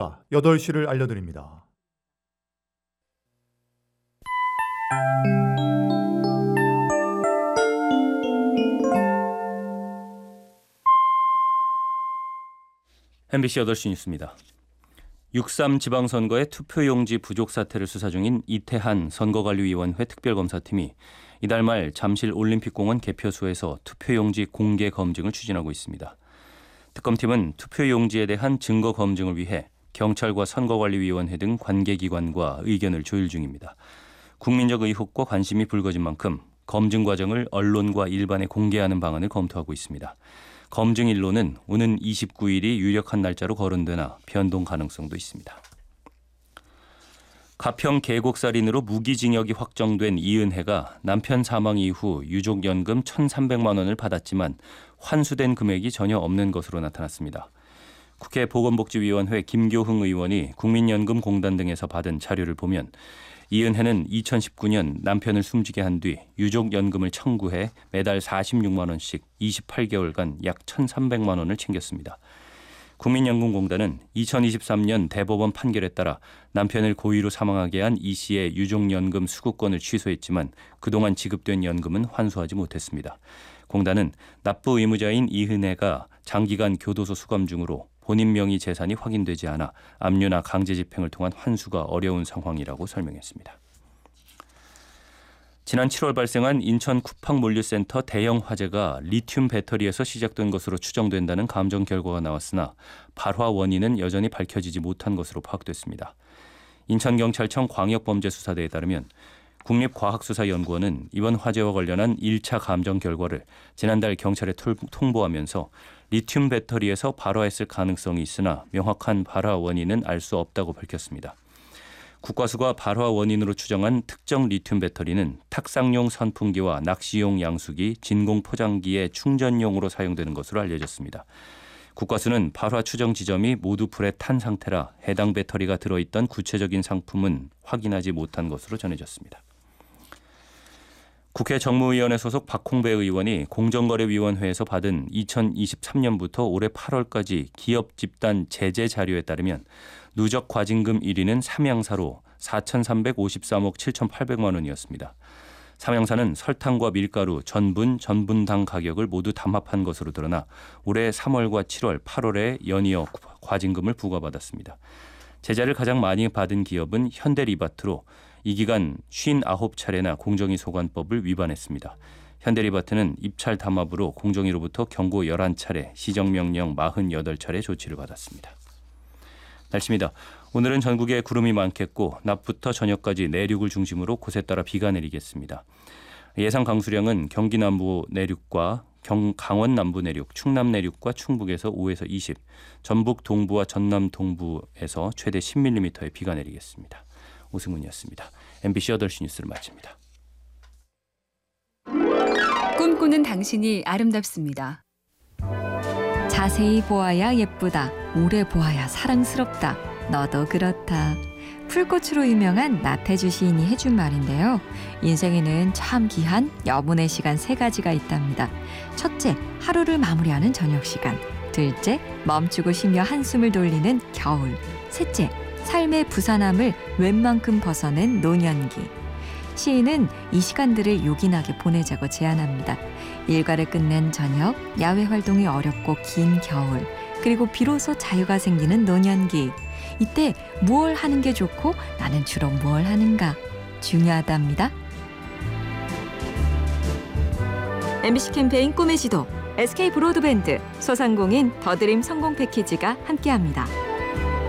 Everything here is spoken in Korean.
시사 8시를 알려드립니다. MBC 8시 뉴스입니다. 6.3 지방선거의 투표용지 부족 사태를 수사 중인 이태한 선거관리위원회 특별검사팀이 이달 말 잠실 올림픽공원 개표소에서 투표용지 공개 검증을 추진하고 있습니다. 특검팀은 투표용지에 대한 증거 검증을 위해 경찰과 선거관리위원회 등 관계기관과 의견을 조율 중입니다. 국민적 의혹과 관심이 불거진 만큼 검증 과정을 언론과 일반에 공개하는 방안을 검토하고 있습니다. 검증일로는 오는 29일이 유력한 날짜로 거론되나 변동 가능성도 있습니다. 가평 계곡살인으로 무기징역이 확정된 이은혜가 남편 사망 이후 유족연금 1,300만 원을 받았지만 환수된 금액이 전혀 없는 것으로 나타났습니다. 국회 보건복지위원회 김교흥 의원이 국민연금공단 등에서 받은 자료를 보면 이은혜는 2019년 남편을 숨지게 한 뒤 유족연금을 청구해 매달 46만 원씩 28개월간 약 1,300만 원을 챙겼습니다. 국민연금공단은 2023년 대법원 판결에 따라 남편을 고의로 사망하게 한 이 씨의 유족연금 수급권을 취소했지만 그동안 지급된 연금은 환수하지 못했습니다. 공단은 납부 의무자인 이은혜가 장기간 교도소 수감 중으로 본인 명의 재산이 확인되지 않아 압류나 강제 집행을 통한 환수가 어려운 상황이라고 설명했습니다. 지난 7월 발생한 인천 쿠팡물류센터 대형 화재가 리튬 배터리에서 시작된 것으로 추정된다는 감정 결과가 나왔으나 발화 원인은 여전히 밝혀지지 못한 것으로 파악됐습니다. 인천경찰청 광역범죄수사대에 따르면 국립과학수사연구원은 이번 화재와 관련한 1차 감정 결과를 지난달 경찰에 통보하면서 리튬 배터리에서 발화했을 가능성이 있으나 명확한 발화 원인은 알 수 없다고 밝혔습니다. 국과수가 발화 원인으로 추정한 특정 리튬 배터리는 탁상용 선풍기와 낚시용 양수기, 진공 포장기의 충전용으로 사용되는 것으로 알려졌습니다. 국과수는 발화 추정 지점이 모두 불에 탄 상태라 해당 배터리가 들어있던 구체적인 상품은 확인하지 못한 것으로 전해졌습니다. 국회 정무위원회 소속 박홍배 의원이 공정거래위원회에서 받은 2023년부터 올해 8월까지 기업 집단 제재 자료에 따르면 누적 과징금 1위는 삼양사로 4,353억 7,800만 원이었습니다. 삼양사는 설탕과 밀가루, 전분당 가격을 모두 담합한 것으로 드러나 올해 3월과 7월, 8월에 연이어 과징금을 부과받았습니다. 제재를 가장 많이 받은 기업은 현대리바트로 이 기간 59차례나 공정위소관법을 위반했습니다. 현대리바트는 입찰 담합으로 공정위로부터 경고 11차례, 시정명령 48차례 조치를 받았습니다. 날씨입니다. 오늘은 전국에 구름이 많겠고 낮부터 저녁까지 내륙을 중심으로 곳에 따라 비가 내리겠습니다. 예상 강수량은 경기 남부 내륙과 강원 남부 내륙, 충남 내륙과 충북에서 5에서 20, 전북 동부와 전남 동부에서 최대 10mm의 비가 내리겠습니다. 오승훈이었습니다. MBC 8시 뉴스를 마칩니다. 꿈꾸는 당신이 아름답습니다. 자세히 보아야 예쁘다. 오래 보아야 사랑스럽다. 너도 그렇다. 풀꽃으로 유명한 나태주 시인이 해준 말인데요. 인생에는 참 귀한 여분의 시간 3가지가 있답니다. 첫째, 하루를 마무리하는 저녁 시간. 둘째, 멈추고 쉬며 한숨을 돌리는 겨울. 셋째, 삶의 부산함을 웬만큼 벗어낸 노년기. 시인은 이 시간들을 요긴하게 보내자고 제안합니다. 일과를 끝낸 저녁, 야외 활동이 어렵고 긴 겨울, 그리고 비로소 자유가 생기는 노년기. 이때 무얼 하는 게 좋고 나는 주로 무얼 하는가 중요하답니다. MBC 캠페인 꿈의 지도, SK 브로드밴드, 소상공인 더드림 성공 패키지가 함께합니다.